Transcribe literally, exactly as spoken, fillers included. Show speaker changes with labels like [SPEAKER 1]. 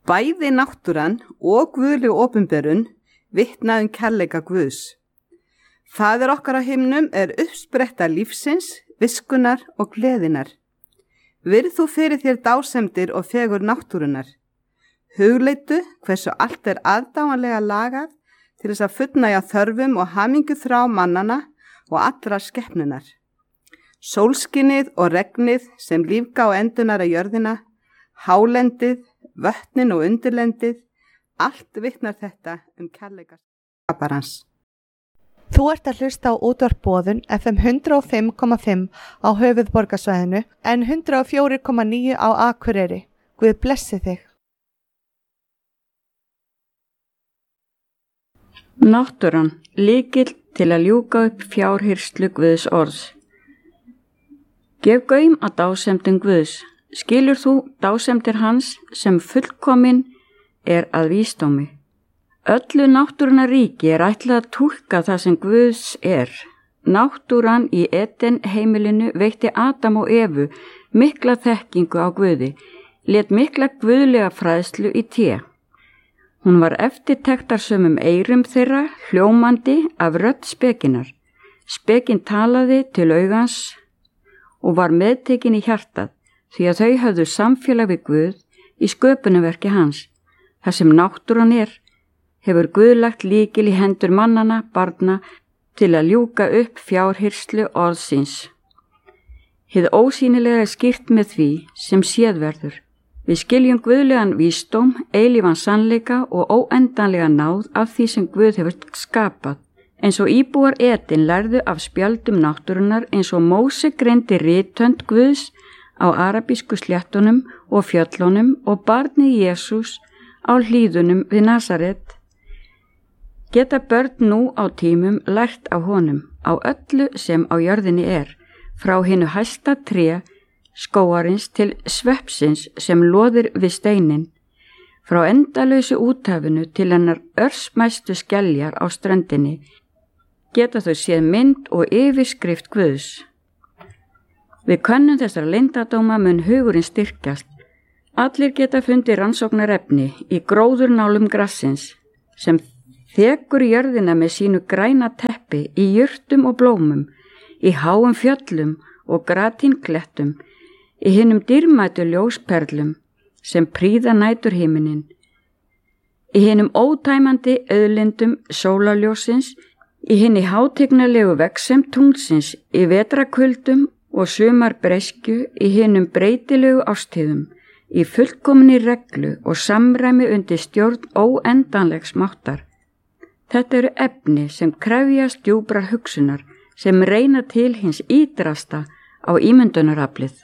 [SPEAKER 1] Bæði náttúran og guðleg opinberun vitna um kærleika Guðs. Faðir okkar á himnum er uppspretta lífsins, viskunar og gleðinar. Virð þú fyrir þér dásemdir og fegur náttúrunar. Hugleitu hversu allt er aðdáanlega lagað til þess að fullnægja þörfum og hamingju þrá mannana og allra skepnunar. Sólskinnið og regnið sem lífga á endunar að jörðina, hálendið, vötnin og undirlendið, allt vitnar þetta um kærleika skaparans.
[SPEAKER 2] Þú ert að hlusta á útvarp Boðun F M hundrað og fimm komma fimm á höfuðborgarsvæðinu en hundrað og fjögur komma níu á Akureyri. Guð blessi þig.
[SPEAKER 3] Náttúran, lykill til að ljúka upp fjárhirslu Guðs orðs. Gef gaum að dásemdum Guðs. Skilur þú dásemdir hans sem fullkomin er að vísdómi. Öllu náttúrunnar ríki er ætlað að túlka það sem Guðs er. Náttúran í Eden heimilinu veitti Adam og Evu mikla þekkingu á Guði, lét mikla guðlega fræðslu í té. Hún var eftirtektarsömum eyrum þeirra, hljómandi af rödd spekinar. Spekin talaði til augans og var meðtekin í hjartað, því að þau höfðu samfélag við Guð í sköpunarverki hans. Það sem náttúran er, hefur Guð lagt lykil í hendur mannana, barna, til að ljúka upp fjárhirslu orðsins. Hið ósýnilega er skýrt með því sem séð verður. Við skiljum guðlegan vísdóm, eilífan sannleika og óendanlega náð af því sem Guð hefur skapað. Eins og íbúar Eden lærðu af spjaldum náttúrunar eins og Móse greindi rithönd Guðs á arabísku sléttunum og fjöllunum og barnið Jesús á hlíðunum við Nasaret, geta börn nú á tímum lært á honum, á öllu sem á jörðinni er, frá hinu hæsta tré, skógarins til sveppsins sem loðir við steinin, frá endalausu úthafinu til hennar örsmæstu skeljar á ströndinni, geta þau séð mynd og yfirskrift Guðs. Við könnum þessara leyndardóma mun hugurinn styrkjast. Allir geta fundið rannsóknarefni í gróðurnálum grassins sem þekur jörðina með sínu græna teppi í jurtum og blómum, í háum fjöllum og gratínklettum, í hinum dýrmætu ljósperlum sem prýða næturhiminin, í hinum ótæmandi auðlindum sólarljósins, í hinni hátignarlegu vegsemd tunglsins, í vetrakuldum og sumarbreyskju, í hinum breytilegu ástíðum, í fullkominni reglu og samræmi undir stjórn óendanlegs máttar. Þetta eru efni sem krefjast djúprar hugsunar, sem reyna til hins ídrasta á ímyndunaraflið.